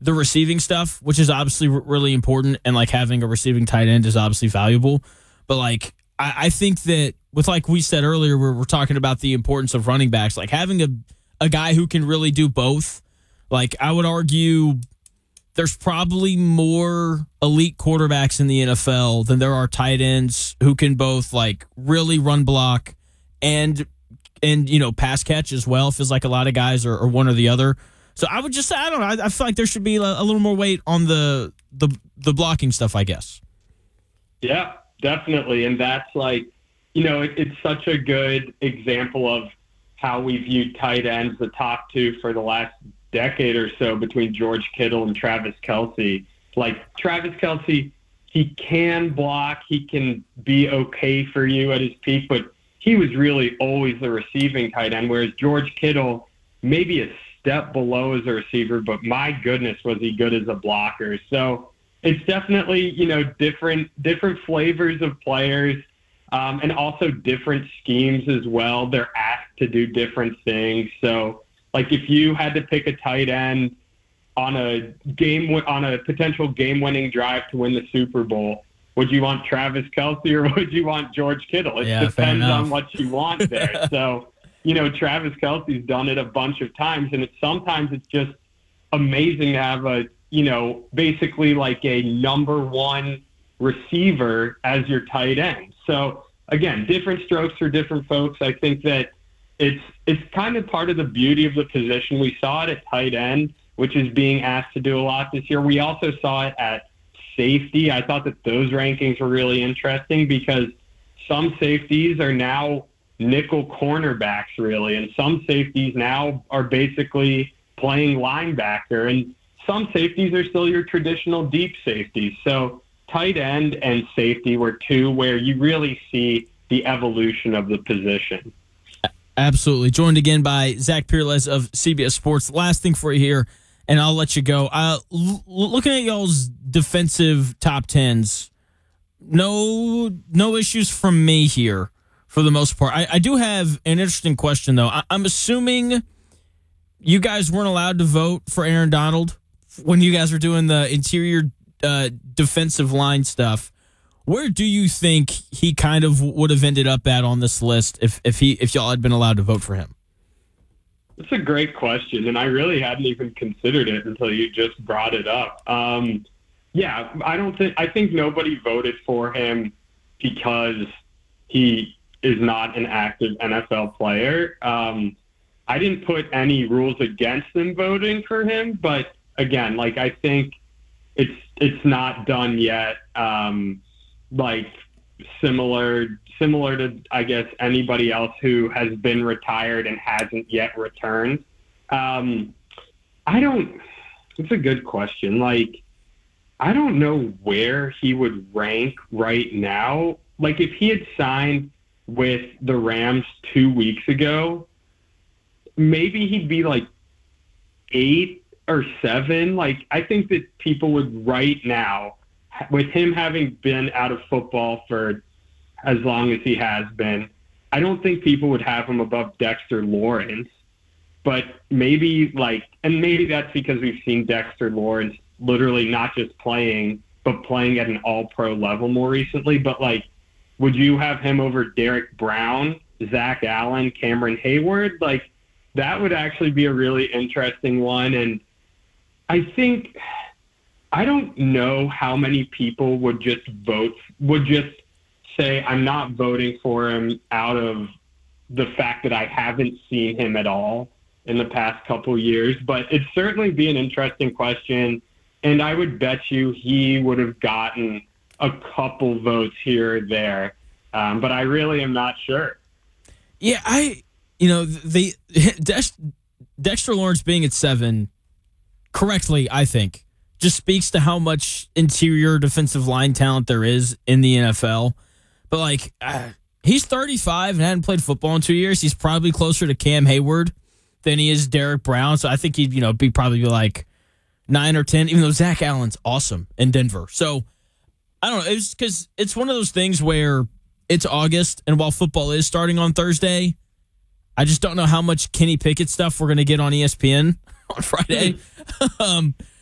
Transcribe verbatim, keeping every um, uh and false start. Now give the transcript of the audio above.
the receiving stuff, which is obviously r- really important, and like having a receiving tight end is obviously valuable. But like, I, I think that with like we said earlier, we're, we're talking about the importance of running backs, like having a a guy who can really do both. Like, I would argue there's probably more elite quarterbacks in the N F L than there are tight ends who can both like really run block and and you know pass catch as well. Feels like a lot of guys are, are one or the other. So I would just say I don't know. I, I feel like there should be a, a little more weight on the the the blocking stuff, I guess. Yeah, definitely, and that's like you know it, it's such a good example of how we viewed tight ends, the top two for the last decade or so between George Kittle and Travis Kelce. Like Travis Kelce, he can block, he can be okay for you at his peak, but he was really always the receiving tight end, whereas George Kittle, maybe a step below as a receiver, but my goodness, was he good as a blocker. So it's definitely, you know, different different flavors of players, um, and also different schemes as well. They're asked to do different things. So like if you had to pick a tight end on a game on a potential game-winning drive to win the Super Bowl, would you want Travis Kelce or would you want George Kittle? It yeah, depends on what you want there. So, you know, Travis Kelce's done it a bunch of times, and it's sometimes it's just amazing to have a, you know, basically like a number one receiver as your tight end. So again, different strokes for different folks. I think that It's it's kind of part of the beauty of the position. We saw it at tight end, which is being asked to do a lot this year. We also saw it at safety. I thought that those rankings were really interesting because some safeties are now nickel cornerbacks, really, and some safeties now are basically playing linebacker, and some safeties are still your traditional deep safeties. So tight end and safety were two where you really see the evolution of the position. Absolutely. Joined again by Zach Peerless of C B S Sports. Last thing for you here, and I'll let you go. Uh, l- looking at y'all's defensive top tens, no no issues from me here for the most part. I, I do have an interesting question, though. I, I'm assuming you guys weren't allowed to vote for Aaron Donald when you guys were doing the interior uh, defensive line stuff. Where do you think he kind of would have ended up at on this list if, if he if y'all had been allowed to vote for him? That's a great question, and I really hadn't even considered it until you just brought it up. Um, yeah, I don't think I think nobody voted for him because he is not an active N F L player. Um, I didn't put any rules against them voting for him, but again, like I think it's it's not done yet. Um, like similar similar to, I guess, anybody else who has been retired and hasn't yet returned. Um, I don't – it's a good question. Like, I don't know where he would rank right now. Like, if he had signed with the Rams two weeks ago, maybe he'd be, like, eight or seven. Like, I think that people would right now – with him having been out of football for as long as he has been, I don't think people would have him above Dexter Lawrence. But maybe like, and maybe that's because we've seen Dexter Lawrence literally not just playing, but playing at an all-pro level more recently. But like, would you have him over Derek Brown, Zach Allen, Cameron Hayward? Like, that would actually be a really interesting one. And I think... I don't know how many people would just vote, would just say, I'm not voting for him out of the fact that I haven't seen him at all in the past couple years. But it'd certainly be an interesting question. And I would bet you he would have gotten a couple votes here or there. Um, but I really am not sure. Yeah, I, you know, the Dex, Dexter Lawrence being at seven, correctly, I think, just speaks to how much interior defensive line talent there is in the N F L. But, like, uh, he's thirty-five and hadn't played football in two years. He's probably closer to Cam Hayward than he is Derek Brown. So I think he'd, you know, be probably like nine or ten, even though Zach Allen's awesome in Denver. So, I don't know. It's because it's one of those things where it's August, and while football is starting on Thursday, I just don't know how much Kenny Pickett stuff we're going to get on E S P N on Friday. um